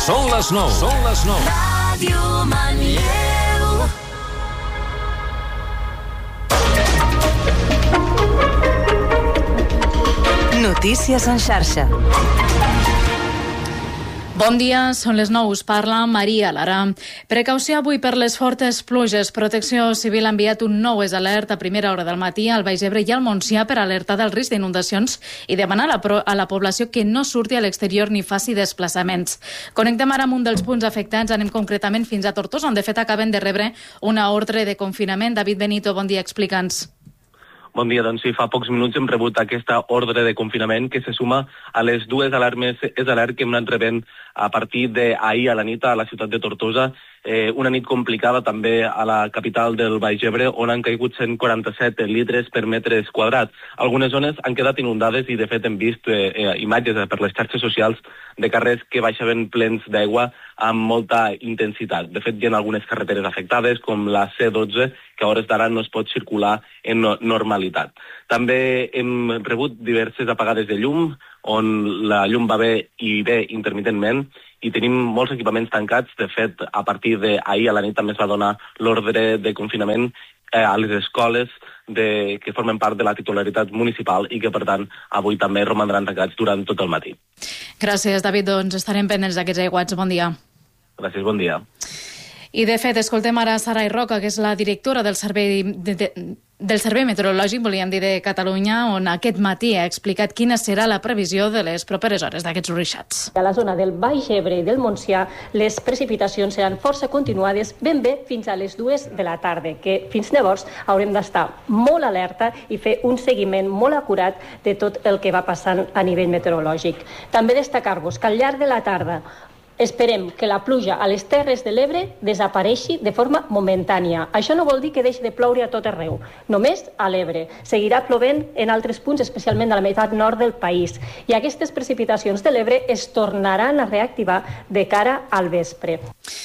Són les 9. Són les 9. Ràdio Manlleu. Notícies en xarxa. Bon dia, són les 9, us parla Maria Lara. Precaució avui per les fortes pluges. Protecció Civil ha enviat un nou alert a primera hora del matí al Baix Ebre i al Montsià per alertar del risc d'inundacions i demanar a la població que no surti a l'exterior ni faci desplaçaments. Connectem ara amb un dels punts afectats, anem concretament fins a Tortosa, on de fet acaben de rebre una ordre de confinament. David Benito, bon dia, explica'ns. Bon dia, doncs sí, fa pocs minuts hem rebut aquesta ordre de confinament que se suma a les dues alarmes alert que hem anat rebent a partir d'ahir a la nit a la ciutat de Tortosa. Una nit complicada també a la capital del Baix Ebre, on han caigut 147 litres per metres quadrats. Algunes zones han quedat inundades i de fet hem vist imatges per les xarxes socials de carrers que baixaven plens d'aigua amb molta intensitat. De fet, hi ha algunes carreteres afectades, com la C12, que a hores d'ara no es pot circular en normalitat. També hem rebut diverses apagades de llum, on la llum va bé i bé intermitentment, i tenim molts equipaments tancats. De fet, a partir d'ahir a la nit també es va donar l'ordre de confinament a les escoles que formen part de la titularitat municipal i que, per tant, avui també romandran tancats durant tot el matí. Gràcies, David. Doncs estarem pendents d'aquests aiguats. Bon dia. Gràcies, bon dia. I, de fet, escoltem ara Sarai Roca, que és la directora del Servei Meteorològic, volíem dir, de Catalunya, on aquest matí ha explicat quina serà la previsió de les properes hores d'aquests ruixats. A la zona del Baix Ebre i del Montsià, les precipitacions seran força continuades ben bé fins a les 2 de la tarda, que fins llavors haurem d'estar molt alerta i fer un seguiment molt acurat de tot el que va passant a nivell meteorològic. També destacar-vos que al llarg de la tarda esperem que la pluja a les Terres de l'Ebre desapareixi de forma momentània. Això no vol dir que deixi de ploure a tot arreu, només a l'Ebre. Seguirà plovent en altres punts, especialment a la meitat nord del país. I aquestes precipitacions de l'Ebre es tornaran a reactivar de cara al vespre.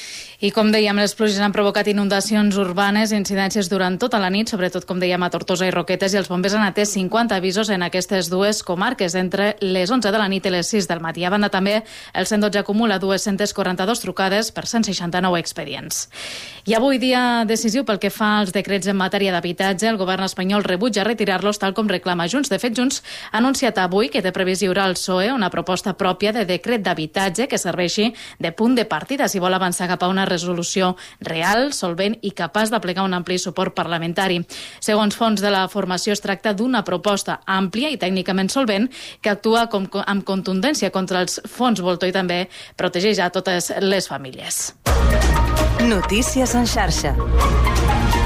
I com dèiem, les pluges han provocat inundacions urbanes, incidències durant tota la nit, sobretot, com dèiem, a Tortosa i Roquetes, i els bombers han atès 50 avisos en aquestes dues comarques entre les 11 de la nit i les 6 del matí. A banda, també, el 112 acumula 242 trucades per 169 expedients. I avui, dia decisiu pel que fa als decrets en matèria d'habitatge, el govern espanyol rebutja retirar-los tal com reclama Junts. De fet, Junts ha anunciat avui que té previst lliurar al PSOE una proposta pròpia de decret d'habitatge que serveixi de punt de partida si vol avançar cap a una resolució real, solvent i capaç d'aplegar un ampli suport parlamentari. Segons fonts de la formació, es tracta d'una proposta àmplia i tècnicament solvent que actua amb contundència contra els fons voltor i també protegeix a totes les famílies. Notícies en xarxa.